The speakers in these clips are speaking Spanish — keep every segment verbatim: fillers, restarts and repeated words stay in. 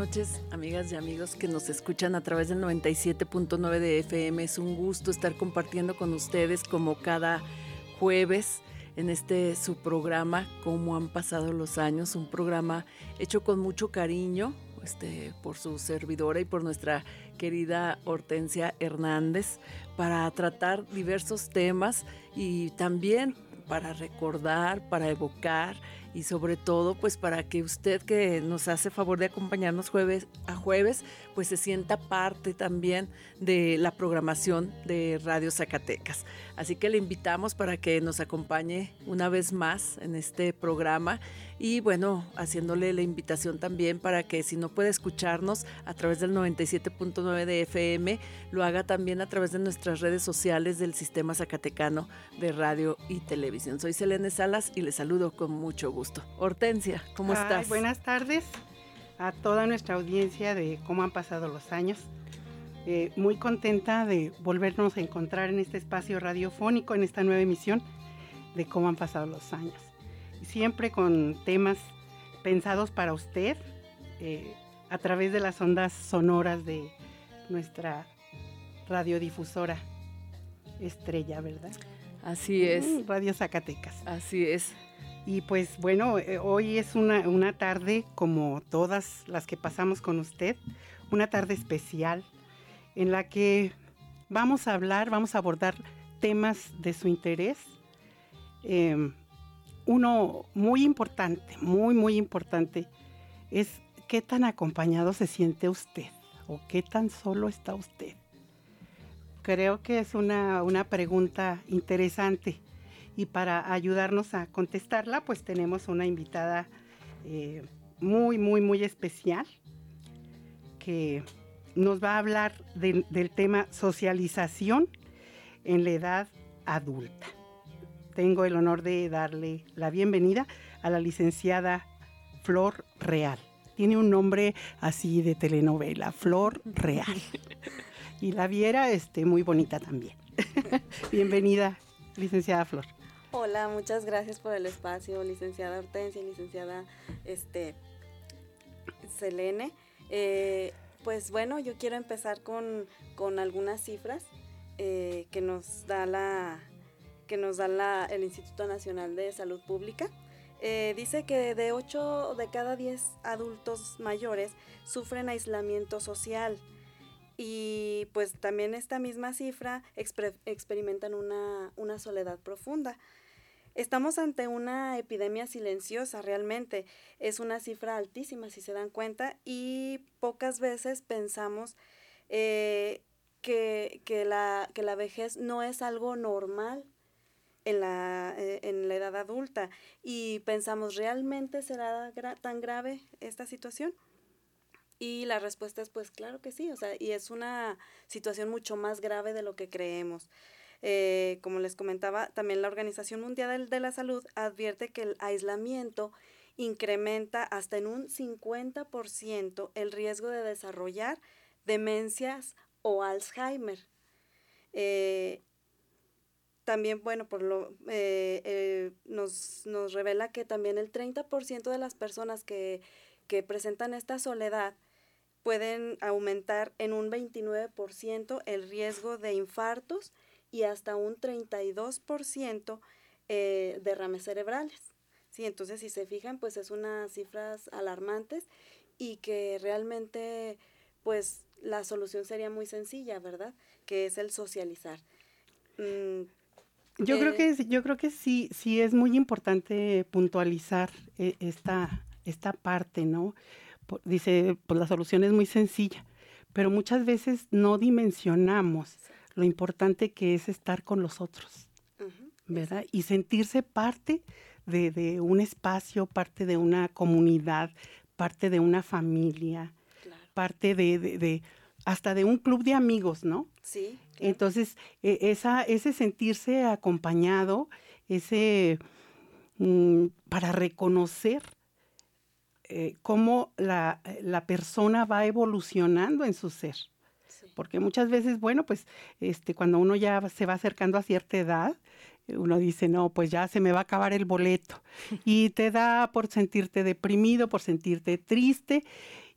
noches, amigas y amigos que nos escuchan a través del noventa y siete punto nueve de F M. Es un gusto estar compartiendo con ustedes como cada jueves en este su programa, Cómo han pasado los años, un programa hecho con mucho cariño este, por su servidora y por nuestra querida Hortensia Hernández, para tratar diversos temas y también para recordar, para evocar y sobre todo pues para que usted que nos hace favor de acompañarnos jueves a jueves pues se sienta parte también de la programación de Radio Zacatecas. Así que le invitamos para que nos acompañe una vez más en este programa y bueno, haciéndole la invitación también para que si no puede escucharnos a través del noventa y siete punto nueve de F M, lo haga también a través de nuestras redes sociales del Sistema Zacatecano de Radio y Televisión. Soy Selene Salas y les saludo con mucho gusto. Hortensia, ¿cómo Ay, estás? Buenas tardes a toda nuestra audiencia de Cómo han pasado los años. Eh, muy contenta de volvernos a encontrar en este espacio radiofónico, en esta nueva emisión de Cómo han pasado los años. Siempre con temas pensados para usted, eh, a través de las ondas sonoras de nuestra radiodifusora estrella, ¿verdad? Así es. Radio Zacatecas. Así es. Y pues bueno, eh, hoy es una, una tarde como todas las que pasamos con usted, una tarde especial en la que vamos a hablar, vamos a abordar temas de su interés. Eh, uno muy importante, muy muy importante, es qué tan acompañado se siente usted o qué tan solo está usted. Creo que es una, una pregunta interesante. Y para ayudarnos a contestarla, pues tenemos una invitada eh, muy, muy, muy especial que nos va a hablar de, del tema socialización en la edad adulta. Tengo el honor de darle la bienvenida a la licenciada Flor Real. Tiene un nombre así de telenovela, Flor Real. Y la viera este, muy bonita también. Bienvenida, licenciada Flor. Hola, muchas gracias por el espacio, licenciada Hortensia, licenciada este, Selene. Eh, pues bueno, yo quiero empezar con, con algunas cifras eh, que nos da, la, que nos da la, el Instituto Nacional de Salud Pública. Eh, dice que de ocho de cada diez adultos mayores sufren aislamiento social. Y pues también esta misma cifra exper- experimentan una, una soledad profunda. Estamos ante una epidemia silenciosa realmente, es una cifra altísima si se dan cuenta y pocas veces pensamos eh, que, que, la, que la vejez no es algo normal en la, eh, en la edad adulta y pensamos, ¿realmente será gra- tan grave esta situación? Y la respuesta es pues claro que sí, o sea, y es una situación mucho más grave de lo que creemos. Eh, como les comentaba, también la Organización Mundial de la Salud advierte que el aislamiento incrementa hasta en un cincuenta por ciento el riesgo de desarrollar demencias o Alzheimer. Eh, también, bueno, por lo eh, eh, nos, nos revela que también el treinta por ciento de las personas que, que presentan esta soledad pueden aumentar en un veintinueve por ciento el riesgo de infartos y hasta un treinta y dos por ciento eh, derrames cerebrales. Sí, entonces si se fijan, pues es unas cifras alarmantes y que realmente pues la solución sería muy sencilla, ¿verdad? Que es el socializar. Mm, yo eh, creo que yo creo que sí, sí es muy importante puntualizar eh, esta, esta parte, ¿no? Por, dice, pues la solución es muy sencilla, pero muchas veces no dimensionamos lo importante que es estar con los otros, uh-huh, ¿verdad? Exacto. Y sentirse parte de, de un espacio, parte de una comunidad, parte de una familia, claro. parte de, de, de hasta de un club de amigos, ¿no? Sí. Claro. Entonces, eh, esa, ese sentirse acompañado, ese mm, para reconocer eh, cómo la, la persona va evolucionando en su ser. Porque muchas veces, bueno, pues este, cuando uno ya se va acercando a cierta edad, uno dice, no, pues ya se me va a acabar el boleto. Y te da por sentirte deprimido, por sentirte triste.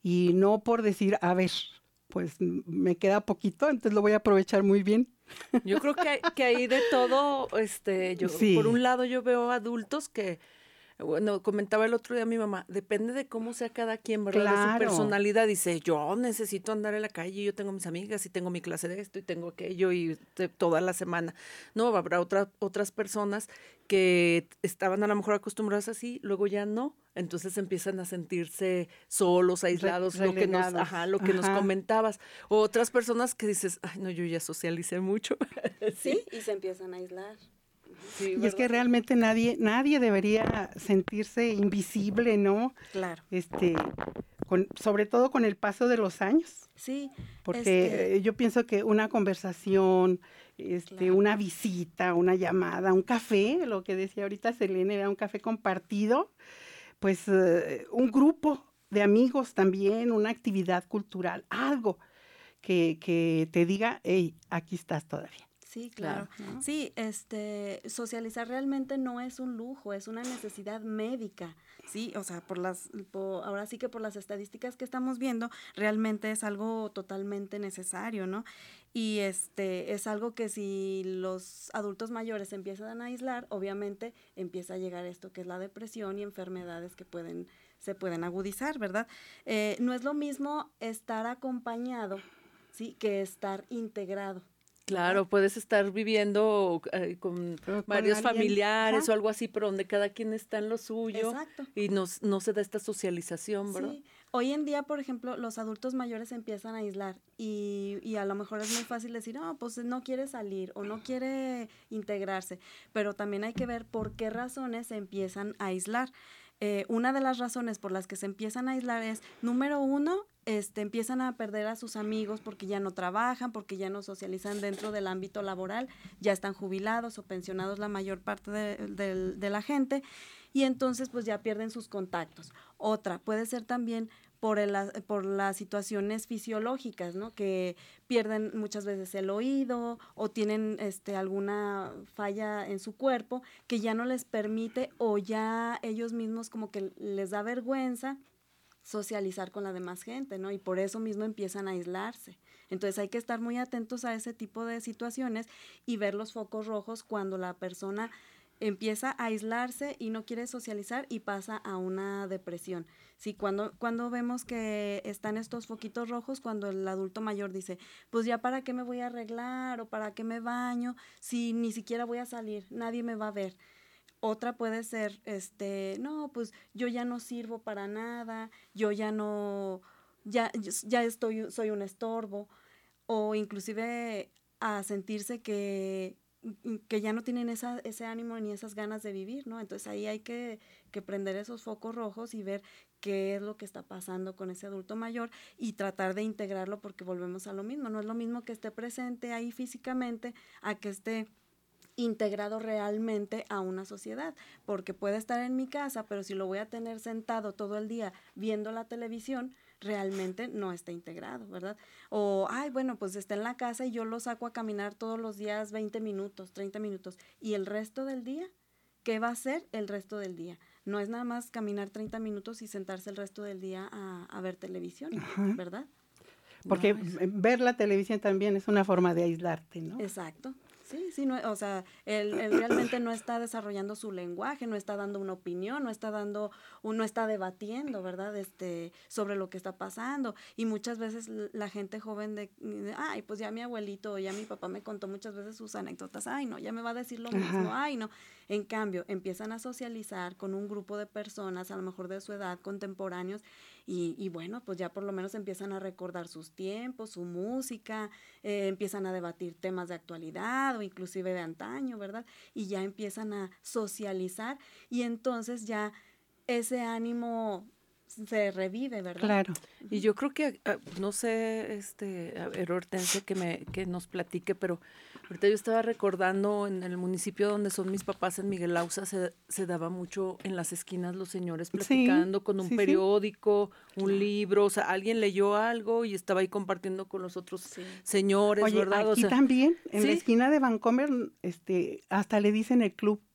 y no por decir, a ver, pues me queda poquito, entonces lo voy a aprovechar muy bien. Yo creo que, que hay de todo, este, yo, Sí. por un lado yo veo adultos que, bueno, comentaba el otro día mi mamá, depende de cómo sea cada quien, ¿verdad? De su Claro. personalidad. Dice, yo necesito andar en la calle, yo tengo mis amigas y tengo mi clase de esto y tengo aquello y te- toda la semana. No, habrá otra, otras personas que estaban a lo mejor acostumbradas así, luego ya no. Entonces empiezan a sentirse solos, aislados, lo que nos, relegados. ajá, lo que nos Ajá. comentabas. O otras personas que dices, ay, no, yo ya socialicé mucho. Sí, y se empiezan a aislar. Sí, Y es que ¿verdad? realmente nadie, nadie debería sentirse invisible, ¿no? Claro. Este, con, sobre todo con el paso de los años. Sí, Porque este, eh, yo pienso que una conversación, este, Claro. una visita, una llamada, un café, lo que decía ahorita Selene, era un café compartido, pues eh, un grupo de amigos también, una actividad cultural, algo que, que te diga, hey, aquí estás todavía. sí, claro. Claro, ¿no? Sí, este, socializar realmente no es un lujo, es una necesidad médica, sí, o sea, por las, por, ahora sí que por las estadísticas que estamos viendo, realmente es algo totalmente necesario, ¿no? Y este, es algo que si los adultos mayores se empiezan a aislar, obviamente empieza a llegar esto que es la depresión y enfermedades que pueden, se pueden agudizar, ¿verdad? Eh, no es lo mismo estar acompañado, sí, que estar integrado. Claro, puedes estar viviendo eh, con Pero con varios alguien, familiares ajá. o algo así, pero donde cada quien está en lo suyo Exacto. y no, s- no se da esta socialización, ¿verdad? Sí, hoy en día, por ejemplo, los adultos mayores se empiezan a aislar y, y a lo mejor es muy fácil decir, no, pues no quiere salir o no quiere integrarse, pero también hay que ver por qué razones se empiezan a aislar. Eh, una de las razones por las que se empiezan a aislar es, número uno, este, empiezan a perder a sus amigos porque ya no trabajan, porque ya no socializan dentro del ámbito laboral, ya están jubilados o pensionados la mayor parte de, de, de la gente, y entonces pues ya pierden sus contactos. Otra, puede ser también por, el, por las situaciones fisiológicas, ¿no? Que pierden muchas veces el oído o tienen este, alguna falla en su cuerpo que ya no les permite o ya ellos mismos como que les da vergüenza socializar con la demás gente, ¿no? Y por eso mismo empiezan a aislarse. Entonces hay que estar muy atentos a ese tipo de situaciones y ver los focos rojos cuando la persona empieza a aislarse y no quiere socializar y pasa a una depresión. Sí, cuando, cuando vemos que están estos foquitos rojos, cuando el adulto mayor dice, pues ya para qué me voy a arreglar o para qué me baño, si ni siquiera voy a salir, nadie me va a ver. Otra puede ser, este, no, pues yo ya no sirvo para nada, yo ya no, ya, ya estoy, soy un estorbo, o inclusive a sentirse que, que ya no tienen esa, ese ánimo ni esas ganas de vivir, ¿no? Entonces ahí hay que, que prender esos focos rojos y ver qué es lo que está pasando con ese adulto mayor y tratar de integrarlo porque volvemos a lo mismo, no es lo mismo que esté presente ahí físicamente a que esté integrado realmente a una sociedad, porque puede estar en mi casa, pero si lo voy a tener sentado todo el día viendo la televisión, realmente no está integrado, ¿verdad? O, ay, bueno, pues está en la casa y yo lo saco a caminar todos los días veinte minutos, treinta minutos, y el resto del día, ¿qué va a hacer el resto del día? No es nada más caminar treinta minutos y sentarse el resto del día a, a ver televisión, Ajá. ¿verdad? Porque No, es- ver la televisión también es una forma de aislarte, ¿no? Exacto. Sí, sí, no, o sea, él, él realmente no está desarrollando su lenguaje, no está dando una opinión, no está dando, no está debatiendo, ¿verdad? Este, sobre lo que está pasando. Y muchas veces la gente joven de, de, ay, pues ya mi abuelito o ya mi papá me contó muchas veces sus anécdotas, ay, no, ya me va a decir lo Ajá. mismo, ay, no. En cambio, empiezan a socializar con un grupo de personas, a lo mejor de su edad, contemporáneos, y, y bueno, pues ya por lo menos empiezan a recordar sus tiempos, su música, eh, empiezan a debatir temas de actualidad o inclusive de antaño, ¿verdad? Y ya empiezan a socializar y entonces ya ese ánimo se revive, ¿verdad? Claro. Y yo creo que, ah, no sé, este, a ver, Hortensia, que, me, que nos platique, pero ahorita yo estaba recordando en el municipio donde son mis papás, en Miguel Ausa, se, se daba mucho en las esquinas los señores platicando Sí, con un sí, sí. periódico, un Claro. libro, o sea, alguien leyó algo y estaba ahí compartiendo con los otros Sí. señores, Oye, ¿verdad? O aquí sea, también, en la sí. esquina de Vancomer, este, hasta le dicen el club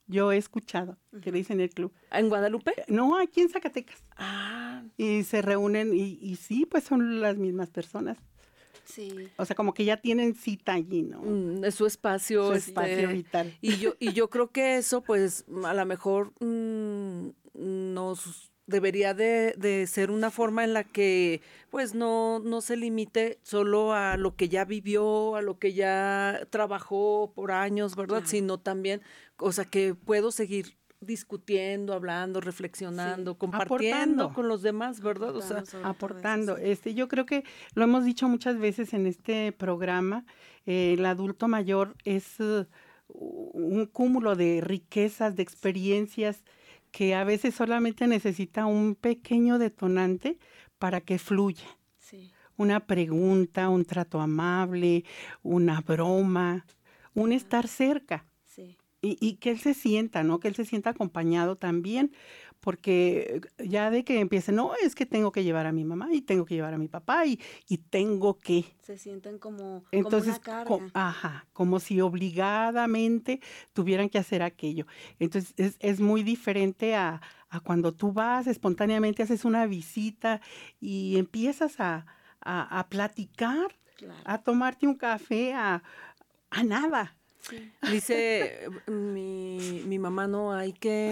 Yo he escuchado que le dicen el club. ¿En Guadalupe? No, aquí en Zacatecas. Ah. Y se reúnen y, y sí, pues son las mismas personas. Sí. O sea, como que ya tienen cita allí, ¿no? Mm, es su espacio. Su este, espacio vital. Y yo, y yo creo que eso, pues, a lo mejor mm, nos debería de, de ser una forma en la que, pues, no, no se limite solo a lo que ya vivió, a lo que ya trabajó por años, ¿verdad? Claro. Sino también, o sea, que puedo seguir discutiendo, hablando, reflexionando, Sí. compartiendo Aportando. con los demás, ¿verdad? O sea, Aportando sobre todo Aportando. eso, sí. Este, yo creo que lo hemos dicho muchas veces en este programa, eh, el adulto mayor es uh, un cúmulo de riquezas, de experiencias que a veces solamente necesita un pequeño detonante para que fluya. Sí. Una pregunta, un trato amable, una broma, un estar cerca. Sí. Y, y que él se sienta, ¿no? Que él se sienta acompañado también, porque ya de que empiece, no, es que tengo que llevar a mi mamá y tengo que llevar a mi papá y, y tengo que. Se sienten como, Entonces, como una co- carga. ajá, como si obligadamente tuvieran que hacer aquello. Entonces, es, es muy diferente a, a cuando tú vas espontáneamente, haces una visita y empiezas a, a, a platicar, Claro. a tomarte un café, a, a nada. Sí. dice mi, mi mamá, no, hay que,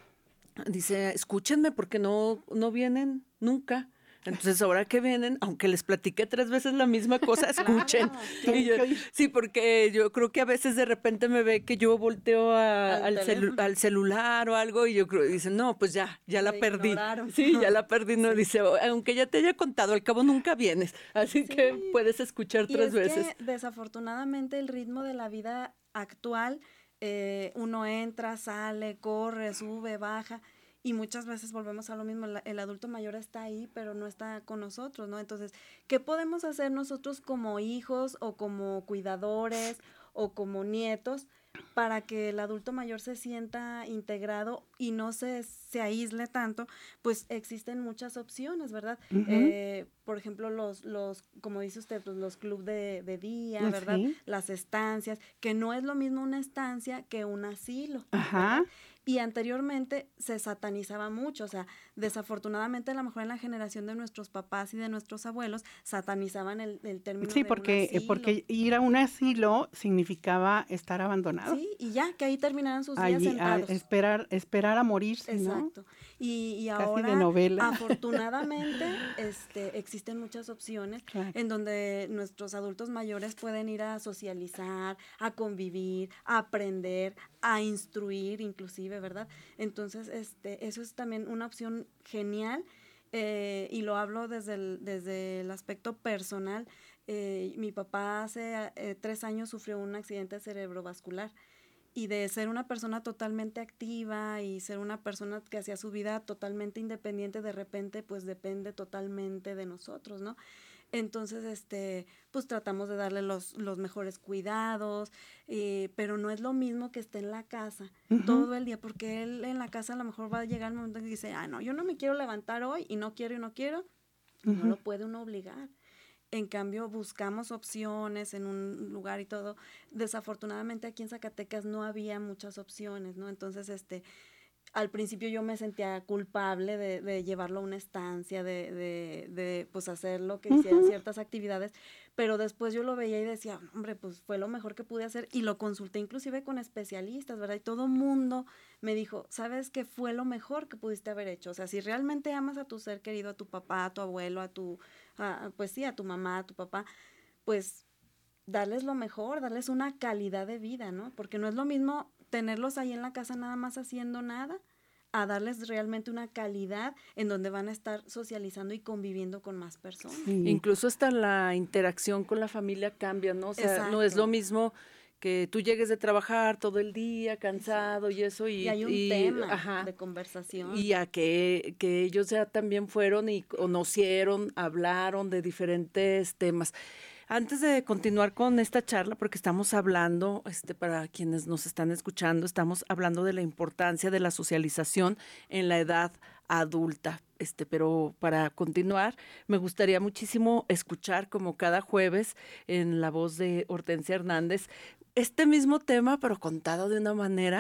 dice, escúchenme porque no, no vienen nunca. Entonces, ahora que vienen, aunque les platiqué tres veces la misma cosa, escuchen. Claro. Y yo, sí, porque yo creo que a veces de repente me ve que yo volteo a- Al al, celu- teléfono. al celular o algo y yo creo, dicen, no, pues ya, ya la Se perdí. ignoraron. Sí, ya la perdí. No, Sí. dice, aunque ya te haya contado, al cabo nunca vienes. Así Sí. que puedes escuchar Y tres es veces. que desafortunadamente el ritmo de la vida actual, eh, uno entra, sale, corre, sube, baja, y muchas veces volvemos a lo mismo, la- el adulto mayor está ahí, pero no está con nosotros, ¿no? Entonces, ¿qué podemos hacer nosotros como hijos o como cuidadores o como nietos para que el adulto mayor se sienta integrado y no se, se aísle tanto? Pues existen muchas opciones, ¿verdad? Ujú. Eh, por ejemplo, los, los, como dice usted, pues los clubes de, de día, Ah, ¿verdad? sí. Las estancias, que no es lo mismo una estancia que un asilo. Ajá. ¿verdad? Y anteriormente se satanizaba mucho, o sea, desafortunadamente a lo mejor en la generación de nuestros papás y de nuestros abuelos satanizaban el, el término Sí, de porque, un eh, asilo. porque ir a un asilo significaba estar abandonado. Sí, y ya, que ahí terminaran sus días Allí, a sentados. esperar, esperar a morirse, ¿no? Exacto. Y, y Casi de ahora, novela. afortunadamente, este, existen muchas opciones Claro. en donde nuestros adultos mayores pueden ir a socializar, a convivir, a aprender, a instruir inclusive, ¿verdad? Entonces, este, eso es también una opción genial, eh, y lo hablo desde el, desde el aspecto personal. Eh, mi papá hace eh, tres años sufrió un accidente cerebrovascular. Y de ser una persona totalmente activa y ser una persona que hacía su vida totalmente independiente, de repente pues depende totalmente de nosotros, ¿no? Entonces, este, pues tratamos de darle los, los mejores cuidados, eh, pero no es lo mismo que esté en la casa Ujú. todo el día, porque él en la casa a lo mejor va a llegar el momento en que dice, ah, no, yo no me quiero levantar hoy y no quiero y no quiero, no Ujú. lo puede uno obligar. En cambio, buscamos opciones en un lugar y todo. Desafortunadamente aquí en Zacatecas no había muchas opciones, ¿no? Entonces, este, al principio yo me sentía culpable de, de llevarlo a una estancia, de, de, de pues hacerlo, que hiciera Ujú. ciertas actividades, pero después yo lo veía y decía, hombre, pues fue lo mejor que pude hacer, y lo consulté inclusive con especialistas, ¿verdad? Y todo mundo me dijo, ¿sabes qué fue lo mejor que pudiste haber hecho? O sea, si realmente amas a tu ser querido, a tu papá, a tu abuelo, a tu, a, pues sí, a tu mamá, a tu papá, pues darles lo mejor, darles una calidad de vida, ¿no? Porque no es lo mismo tenerlos ahí en la casa nada más haciendo nada, a darles realmente una calidad en donde van a estar socializando y conviviendo con más personas. Sí. Incluso hasta la interacción con la familia cambia, ¿no? O sea, no es Exacto. lo mismo que tú llegues de trabajar todo el día cansado y eso y, Y hay un y- tema ajá, de conversación. y a que, que ellos ya también fueron y conocieron, hablaron de diferentes temas. Antes de continuar con esta charla, porque estamos hablando, este, para quienes nos están escuchando, estamos hablando de la importancia de la socialización en la edad adulta. Este, pero para continuar, me gustaría muchísimo escuchar, como cada jueves, en la voz de Hortensia Hernández, este mismo tema, pero contado de una manera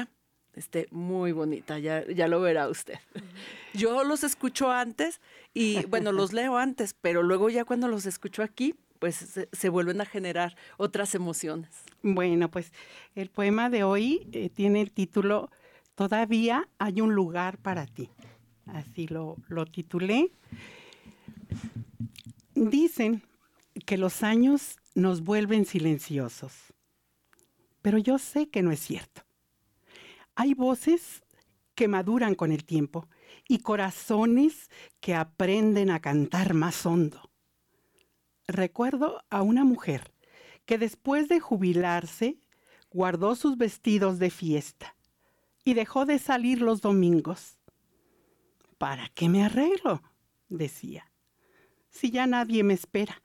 este, muy bonita, ya, ya lo verá usted. Yo los escucho antes y, bueno, los leo antes, pero luego ya cuando los escucho aquí, pues se, se vuelven a generar otras emociones. Bueno, pues el poema de hoy eh, tiene el título Todavía hay un lugar para ti. Así lo, lo titulé. Dicen que los años nos vuelven silenciosos, pero yo sé que no es cierto. Hay voces que maduran con el tiempo y corazones que aprenden a cantar más hondo. Recuerdo a una mujer que después de jubilarse guardó sus vestidos de fiesta y dejó de salir los domingos. ¿Para qué me arreglo?, decía, si ya nadie me espera.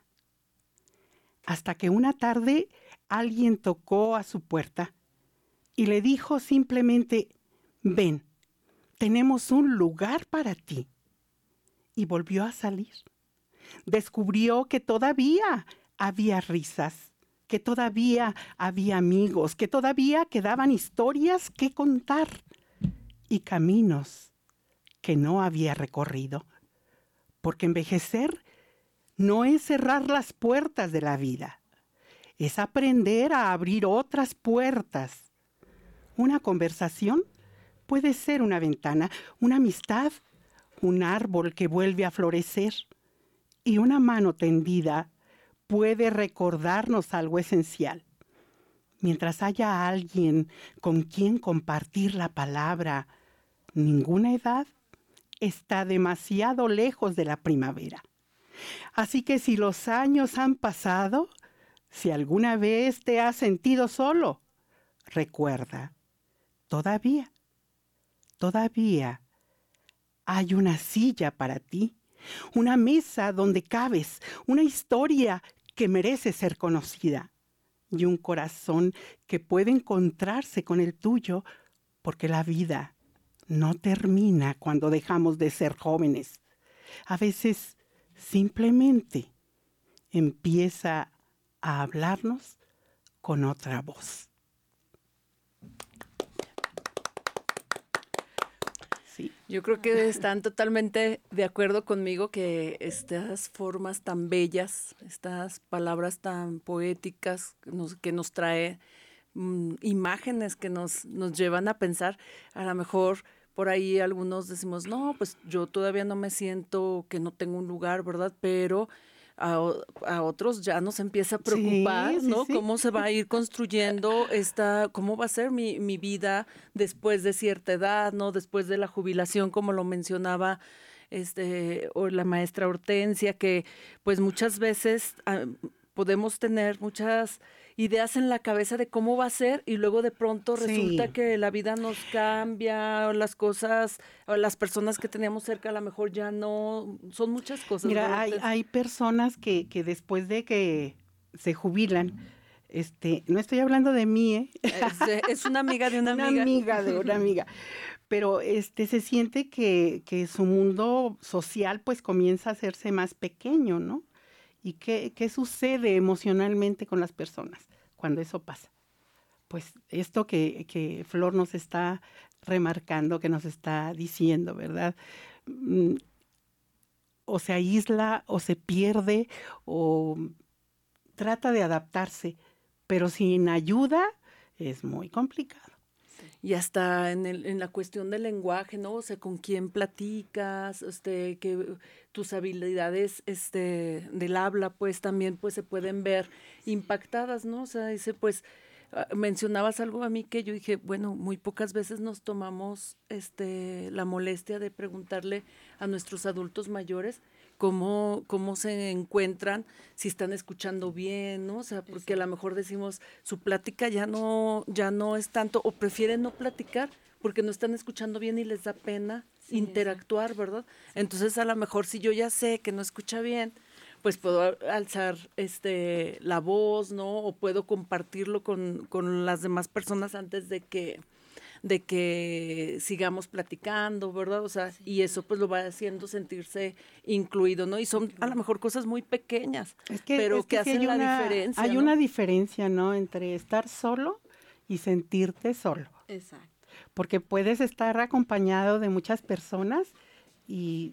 Hasta que una tarde alguien tocó a su puerta y le dijo simplemente, ven, tenemos un lugar para ti. Y volvió a salir. Descubrió que todavía había risas, que todavía había amigos, que todavía quedaban historias que contar y caminos que no había recorrido. Porque envejecer no es cerrar las puertas de la vida, es aprender a abrir otras puertas. Una conversación puede ser una ventana, una amistad, un árbol que vuelve a florecer. Y una mano tendida puede recordarnos algo esencial. Mientras haya alguien con quien compartir la palabra, ninguna edad está demasiado lejos de la primavera. Así que si los años han pasado, si alguna vez te has sentido solo, recuerda, todavía, todavía hay una silla para ti, una mesa donde cabes, una historia que merece ser conocida y un corazón que puede encontrarse con el tuyo, porque la vida no termina cuando dejamos de ser jóvenes. A veces simplemente empieza a hablarnos con otra voz. Sí. Yo creo que están totalmente de acuerdo conmigo que estas formas tan bellas, estas palabras tan poéticas que nos, que nos trae um, imágenes que nos, nos llevan a pensar, a lo mejor por ahí algunos decimos, no, pues yo todavía no me siento que no tengo un lugar, ¿verdad? Pero A, a otros ya nos empieza a preocupar, sí, sí, ¿no? Sí. Cómo se va a ir construyendo esta, cómo va a ser mi, mi vida después de cierta edad, ¿no? Después de la jubilación, como lo mencionaba este, o la maestra Hortensia, que pues muchas veces ah, podemos tener muchas ideas en la cabeza de cómo va a ser y luego de pronto resulta sí. que la vida nos cambia, o las cosas, o las personas que teníamos cerca a lo mejor ya no, son muchas cosas. Mira, ¿no? hay, hay personas que, que después de que se jubilan, este, no estoy hablando de mí, ¿eh? Es, es una amiga de una, una amiga. amiga de una amiga, pero este se siente que, que su mundo social pues comienza a hacerse más pequeño, ¿no? ¿Y qué, qué sucede emocionalmente con las personas cuando eso pasa? Pues esto que, que Flor nos está remarcando, que nos está diciendo, ¿verdad? O se aísla, o se pierde, o trata de adaptarse, pero sin ayuda es muy complicado. Y hasta en, el, en la cuestión del lenguaje, ¿no? O sea, con quién platicas, este, que tus habilidades este, del habla, pues, también, pues, se pueden ver impactadas, ¿no? O sea, dice, pues, mencionabas algo a mí que yo dije, bueno, muy pocas veces nos tomamos este, la molestia de preguntarle a nuestros adultos mayores cómo, cómo se encuentran, si están escuchando bien, ¿no? O sea, porque a lo mejor decimos, su plática ya no, ya no es tanto, o prefieren no platicar porque no están escuchando bien y les da pena sí, interactuar, sí. ¿verdad? Entonces, a lo mejor si yo ya sé que no escucha bien, pues puedo alzar este la voz, ¿no? O puedo compartirlo con, con las demás personas antes de que de que sigamos platicando, ¿verdad? O sea, sí. y eso pues lo va haciendo sentirse incluido, ¿no? Y son a lo mejor cosas muy pequeñas, es que, pero es que, que sí hacen hay la una, diferencia, Hay ¿no? una diferencia, ¿no? Entre estar solo y sentirte solo. Exacto. porque puedes estar acompañado de muchas personas y,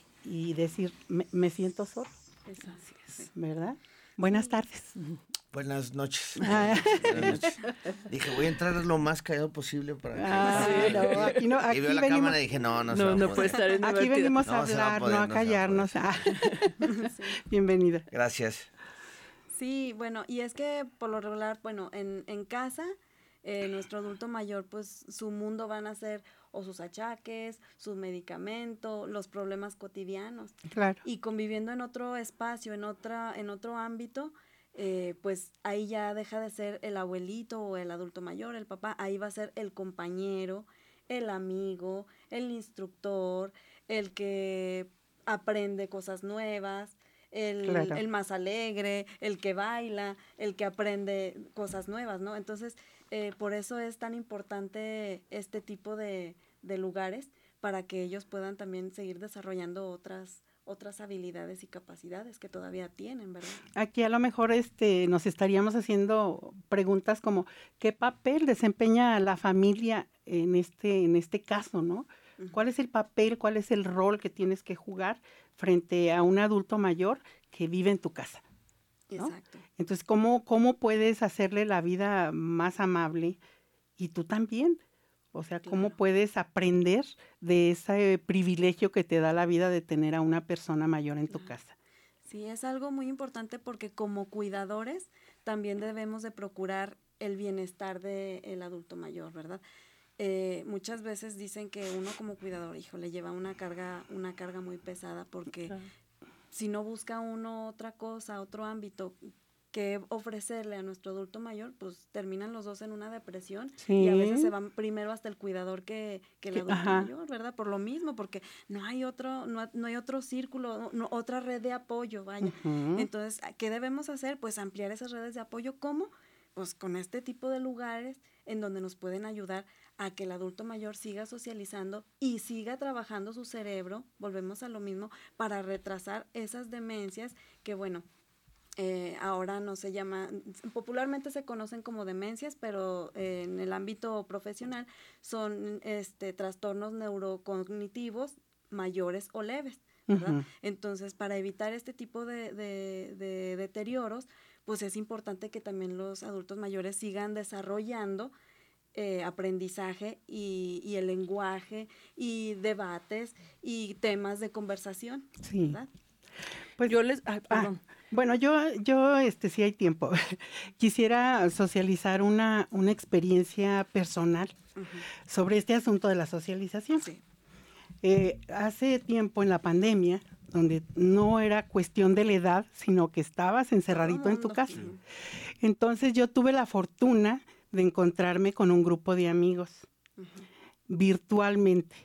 y decir, me, me siento solo. Eso, así es. ¿Verdad? Buenas tardes. Buenas noches. Ah. Buenas noches. Dije, voy a entrar lo más callado posible para que... Ah, Sí. no, aquí no, aquí y veo la venimos, cámara y dije, no, no, se No, va a no poder. puede estar en aquí venimos a No, se va a hablar, poder, no a no se va a callarnos. poder. Ah. Sí. Bienvenida. Gracias. Sí, bueno, y es que por lo regular, bueno, en, en casa, eh, nuestro adulto mayor, pues su mundo van a ser o sus achaques, su medicamento, los problemas cotidianos. Claro. Y conviviendo en otro espacio, en otra, en otro ámbito, eh, pues ahí ya deja de ser el abuelito o el adulto mayor, el papá, ahí va a ser el compañero, el amigo, el instructor, el que aprende cosas nuevas, el, Claro. el más alegre, el que baila, el que aprende cosas nuevas, ¿no? Entonces, eh, por eso es tan importante este tipo de, de lugares, para que ellos puedan también seguir desarrollando otras otras habilidades y capacidades que todavía tienen, ¿verdad? Aquí a lo mejor este, nos estaríamos haciendo preguntas como, ¿qué papel desempeña la familia en este, en este caso, ¿no? Uh-huh. ¿Cuál es el papel, cuál es el rol que tienes que jugar frente a un adulto mayor que vive en tu casa, ¿no? Exacto. Entonces, ¿cómo, cómo puedes hacerle la vida más amable? Y tú también. O sea, ¿cómo Claro. puedes aprender de ese privilegio que te da la vida de tener a una persona mayor en tu Claro. casa? Sí, es algo muy importante, porque como cuidadores también debemos de procurar el bienestar del adulto mayor, ¿verdad? Eh, muchas veces dicen que uno como cuidador, hijo, le lleva una carga, una carga muy pesada, porque Claro. si no busca uno otra cosa, otro ámbito que ofrecerle a nuestro adulto mayor, pues terminan los dos en una depresión. Sí. Y a veces se van primero hasta el cuidador que, que el Que- adulto ajá. mayor, ¿verdad? Por lo mismo, porque no hay otro, no, no hay otro círculo, no, otra red de apoyo, vaya. Ujú. Entonces, ¿qué debemos hacer? Pues ampliar esas redes de apoyo. ¿Cómo? Pues con este tipo de lugares en donde nos pueden ayudar a que el adulto mayor siga socializando y siga trabajando su cerebro, volvemos a lo mismo, para retrasar esas demencias que, bueno, eh, ahora no se llama, popularmente se conocen como demencias, pero eh, en el ámbito profesional son este trastornos neurocognitivos mayores o leves, ¿verdad? Ujú. Entonces, para evitar este tipo de, de, de deterioros, pues es importante que también los adultos mayores sigan desarrollando eh, aprendizaje y, y el lenguaje y debates y temas de conversación, Sí. ¿verdad? Pues, Yo les, ay, ah, perdón. bueno, yo, yo, este, sí hay tiempo. Quisiera socializar una, una experiencia personal Uh-huh. sobre este asunto de la socialización. Sí. Eh, hace tiempo en la pandemia, donde no era cuestión de la edad, sino que estabas encerradito Todo en tu mundo. casa. Ujú. Entonces yo tuve la fortuna de encontrarme con un grupo de amigos Ujú. virtualmente.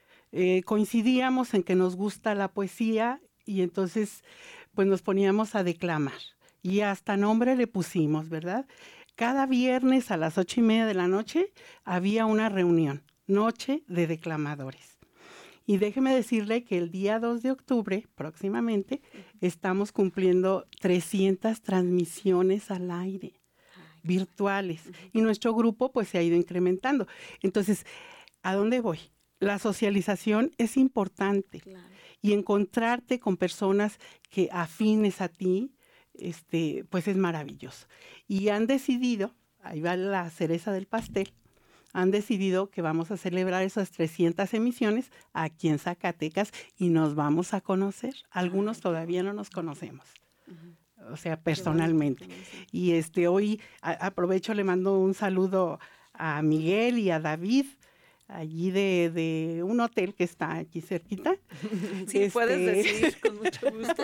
Eh, coincidíamos en que nos gusta la poesía y entonces pues nos poníamos a declamar. Y hasta nombre le pusimos, ¿verdad? Cada viernes a las ocho y media de la noche había una reunión, Noche de Declamadores. Y déjeme decirle que el día dos de octubre, próximamente, estamos cumpliendo trescientas transmisiones al aire, virtuales. Y nuestro grupo pues se ha ido incrementando. Entonces, ¿a dónde voy? La socialización es importante. Claro. Y encontrarte con personas que afines a ti, este, pues es maravilloso. Y han decidido, ahí va la cereza del pastel, han decidido que vamos a celebrar esas trescientas emisiones aquí en Zacatecas y nos vamos a conocer. Algunos Ay, qué todavía no nos conocemos, Ujú. o sea, Qué personalmente. bonito, qué bonito. Y este hoy a- aprovecho, le mando un saludo a Miguel y a David, allí de, de un hotel que está aquí cerquita. Sí, puedes Este- decir con mucho gusto.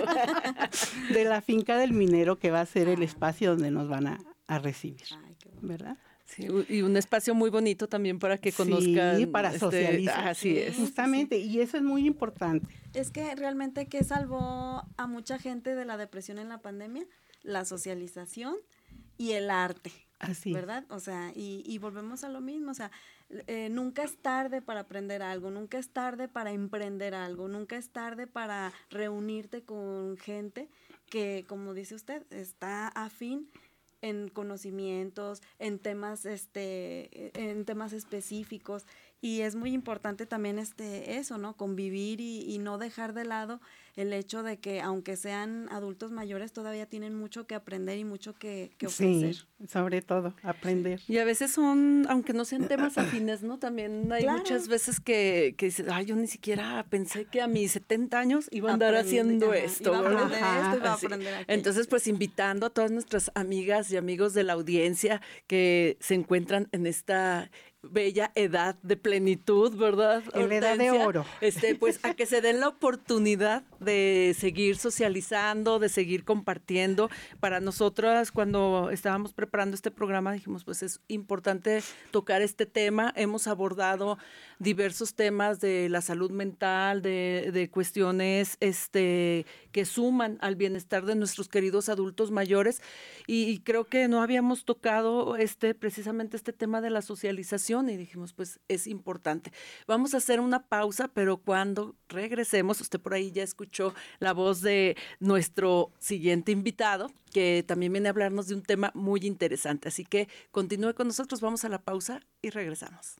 De la finca del minero, que va a ser el espacio donde nos van a, a recibir, Ay, qué bonito. ¿verdad? Sí, u- y un espacio muy bonito también para que Sí, conozcan. para este, socializar. Así Sí, es. Justamente, y eso es muy importante. Es que realmente, ¿qué salvó a mucha gente de la depresión en la pandemia? La socialización y el arte. Así. ¿Verdad? O sea, y, y volvemos a lo mismo, o sea, eh, nunca es tarde para aprender algo, nunca es tarde para emprender algo, nunca es tarde para reunirte con gente que, como dice usted, está afín en conocimientos, en temas, este, en temas específicos. Y es muy importante también este eso, ¿no? Convivir y, y no dejar de lado el hecho de que aunque sean adultos mayores todavía tienen mucho que aprender y mucho que, que ofrecer. Sí, sobre todo, aprender. Y a veces son, aunque no sean temas afines, ¿no? También hay Claro. muchas veces que, que dices, ay, yo ni siquiera pensé que a mis setenta años iba a andar Aprende- haciendo ajá, esto, iba a ¿verdad? aprender Ajá, esto, iba a Así. aprender aquello. Entonces, pues invitando a todas nuestras amigas y amigos de la audiencia que se encuentran en esta bella edad de plenitud, ¿verdad? En la edad de Hortensia? oro. Este, pues a que se den la oportunidad de seguir socializando, de seguir compartiendo. Para nosotras, cuando estábamos preparando este programa, dijimos, pues es importante tocar este tema. Hemos abordado diversos temas de la salud mental, de, de cuestiones este, que suman al bienestar de nuestros queridos adultos mayores, y, y creo que no habíamos tocado este precisamente este tema de la socialización, y dijimos, pues es importante. Vamos a hacer una pausa, pero cuando regresemos, usted por ahí ya escuchó la voz de nuestro siguiente invitado, que también viene a hablarnos de un tema muy interesante. Así que continúe con nosotros, vamos a la pausa y regresamos.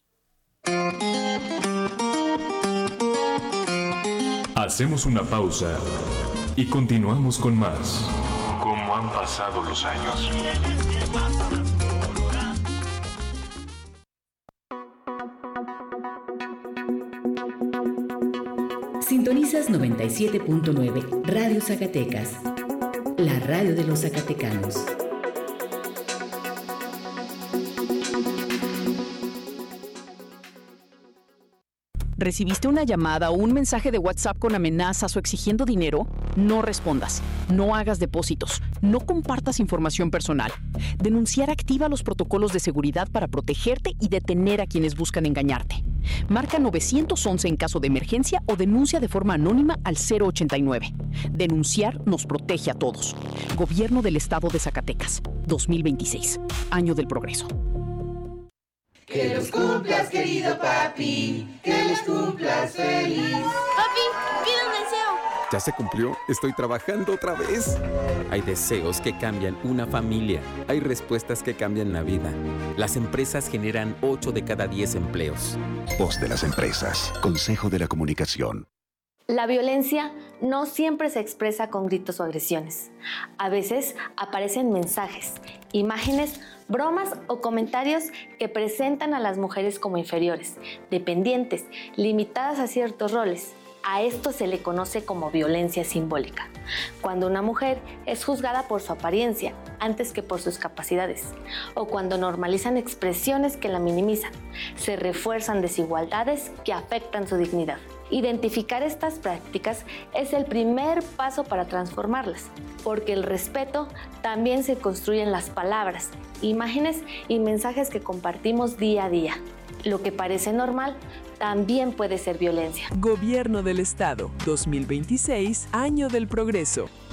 Hacemos una pausa y continuamos con más. ¿Cómo han pasado los años? Sintonizas noventa y siete punto nueve Radio Zacatecas, la radio de los zacatecanos. ¿Recibiste una llamada o un mensaje de WhatsApp con amenazas o exigiendo dinero? No respondas, no hagas depósitos, no compartas información personal. Denunciar activa los protocolos de seguridad para protegerte y detener a quienes buscan engañarte. Marca nueve once en caso de emergencia o denuncia de forma anónima al cero ochenta y nueve. Denunciar nos protege a todos. Gobierno del Estado de Zacatecas, dos mil veintiséis, Año del Progreso. Que los cumplas, querido papi, que los cumplas feliz. Papi, pide un deseo. ¿Ya se cumplió? Estoy trabajando otra vez. Hay deseos que cambian una familia. Hay respuestas que cambian la vida. Las empresas generan ocho de cada diez empleos. Voz de las empresas. Consejo de la Comunicación. La violencia no siempre se expresa con gritos o agresiones. A veces aparecen mensajes, imágenes, bromas o comentarios que presentan a las mujeres como inferiores, dependientes, limitadas a ciertos roles. A esto se le conoce como violencia simbólica, cuando una mujer es juzgada por su apariencia antes que por sus capacidades, o cuando normalizan expresiones que la minimizan, se refuerzan desigualdades que afectan su dignidad. Identificar estas prácticas es el primer paso para transformarlas, porque el respeto también se construye en las palabras, imágenes y mensajes que compartimos día a día. Lo que parece normal también puede ser violencia. Gobierno del Estado, dos mil veintiséis, Año del Progreso.